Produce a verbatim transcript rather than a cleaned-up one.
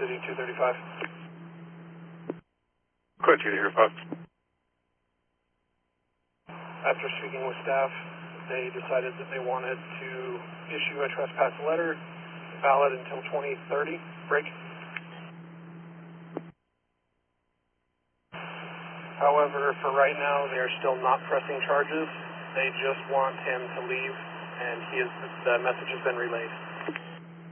City two thirty-five. Quit you here, Fox. After speaking with staff, they decided that they wanted to issue a trespass letter, valid until twenty thirty. Break. However, for right now, they are still not pressing charges. They just want him to leave, and he is, the message has been relayed.